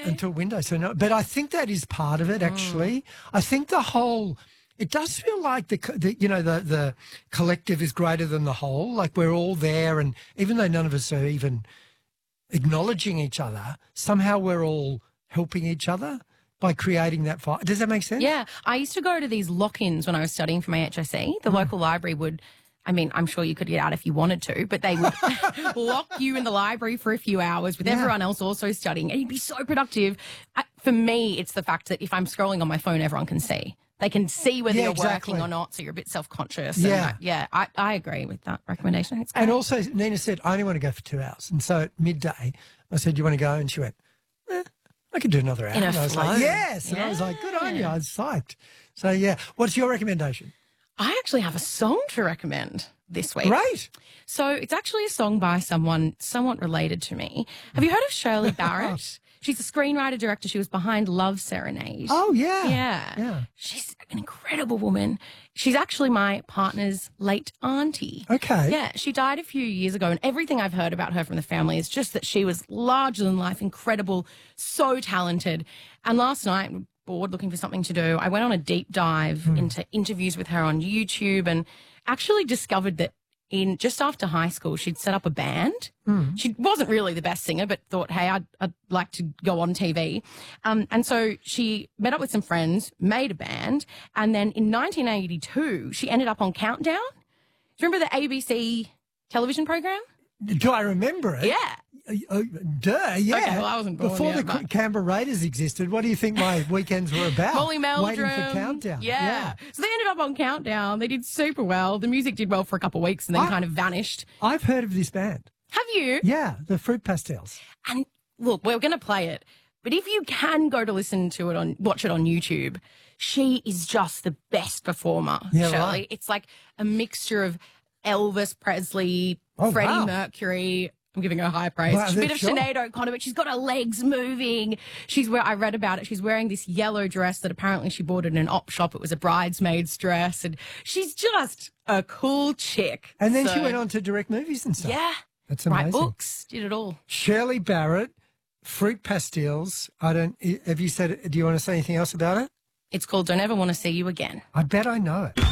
until window. So no, but I think that is part of it. Actually, I think the whole. It does feel like the collective is greater than the whole. Like we're all there, and even though none of us are even acknowledging each other, somehow we're all helping each other by creating that fire. Does that make sense? Yeah. I used to go to these lock-ins when I was studying for my HSC. The local library would, I mean, I'm sure you could get out if you wanted to, but they would lock you in the library for a few hours with everyone else also studying, and you'd be so productive. For me, it's the fact that if I'm scrolling on my phone, everyone can see. They can see whether you're working or not, so you're a bit self-conscious. Yeah. I agree with that recommendation. It's great. And also, Nina said, I only want to go for 2 hours. And so at midday, I said, do you want to go? And she went, I could do another hour. In a and I was flow. like, yes. And I was like, good on you. I was psyched. So, yeah. What's your recommendation? I actually have a song to recommend this week. Great. So it's actually a song by someone somewhat related to me. Have you heard of Shirley Barrett? She's a screenwriter-director. She was behind Love Serenade. Oh, yeah. Yeah. She's an incredible woman. She's actually my partner's late auntie. Okay. Yeah, she died a few years ago, and everything I've heard about her from the family is just that she was larger than life, incredible, so talented. And last night, bored looking for something to do, I went on a deep dive into interviews with her on YouTube and actually discovered that just after high school, she'd set up a band. She wasn't really the best singer, but thought, hey, I'd like to go on TV. And so she met up with some friends, made a band, and then in 1982, she ended up on Countdown. Do you remember the ABC television program? Do I remember it? Yeah. Duh, yeah. Okay, well, I wasn't born Before yet, the Canberra Raiders existed, what do you think my weekends were about? Molly Meldrum. Waiting for Countdown. Yeah. So they ended up on Countdown. They did super well. The music did well for a couple of weeks and then kind of vanished. I've heard of this band. Have you? Yeah, the Fruit Pastels. And look, we're going to play it. But if you can go to listen to it watch it on YouTube, she is just the best performer, Shirley. Right. It's like a mixture of Elvis Presley, Freddie Mercury. I'm giving her high praise. Wow, She's a bit of sure. Sinead O'Connor, but she's got her legs moving. I read about it. She's wearing this yellow dress that apparently she bought in an op shop. It was a bridesmaid's dress. And she's just a cool chick. And then she went on to direct movies and stuff. Yeah. That's amazing. Write books. Did it all. Shirley Barrett, Fruit Pastels. Do you want to say anything else about it? It's called Don't Ever Want to See You Again. I bet I know it.